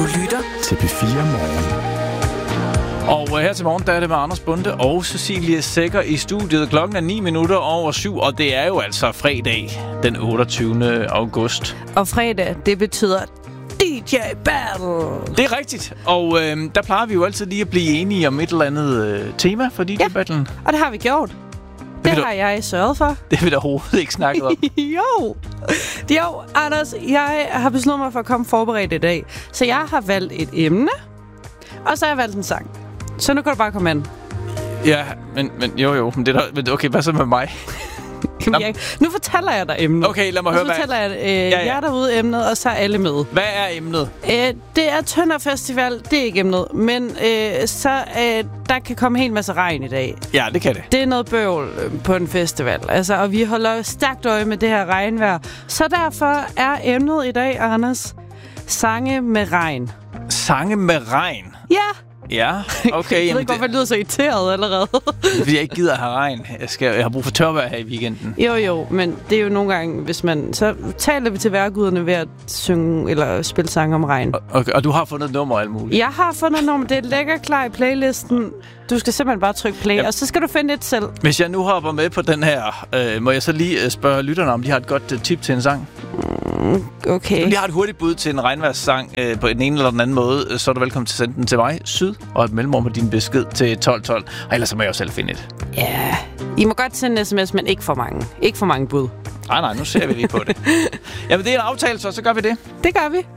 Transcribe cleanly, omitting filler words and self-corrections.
lytter til P4 Morgen. Og her til morgen, der er det med Anders Bonde og Cecilie Sækker i studiet. Klokken er 7:09, og det er jo altså fredag den 28. august. Og fredag, det betyder DJ Battle. Det er rigtigt, og der plejer vi jo altid lige at blive enige om et eller andet tema for DJ Battlen. Og det har vi gjort. Det har jeg sørget for. Det vil der overhovedet ikke snakke om. Jo, Anders, jeg har besluttet mig for at komme forberedt i dag. Så jeg har valgt et emne, og så har jeg valgt en sang. Så nu kan du bare komme an. Ja, men det er der, okay, hvad så med mig? Nu fortæller jeg dig emnet. Okay, lad mig høre, hvad. Nu fortæller jeg jer derude emnet, og så er alle med. Hvad er emnet? Det er Tønder Festival, det er ikke emnet. Men der kan komme en hel masse regn i dag. Ja, det kan det. Det er noget bøvl på en festival. Altså, og vi holder stærkt øje med det her regnvejr. Så derfor er emnet i dag, Anders, sange med regn. Sange med regn? Ja. Ja, okay. Jeg ved ikke, hvorfor jeg lyder så irriteret allerede. Fordi jeg ikke gider at have regn. Jeg har brug for tørvejr her i weekenden. Jo, men det er jo nogle gange, hvis man... Så taler vi til vejrguderne ved at synge eller spille sange om regn. Og du har fundet et nummer og alt muligt? Jeg har fundet et nummer. Det er lækker klar i playlisten. Du skal simpelthen bare trykke play, og så skal du finde et selv. Hvis jeg nu hopper med på den her, må jeg så lige spørge lytterne, om de har et godt tip til en sang? Okay. Hvis du har et hurtigt bud til en regnvejrssang på den ene eller den anden måde, så er du velkommen til at sende den til mig, Syd, og et mellemrum med din besked til 1212. Og ellers så må jeg jo selv finde et. Ja, I må godt sende en sms, men ikke for mange. Ikke for mange bud. Nej, nu ser vi lige på det. Jamen, det er en aftale, så gør vi det. Det gør vi.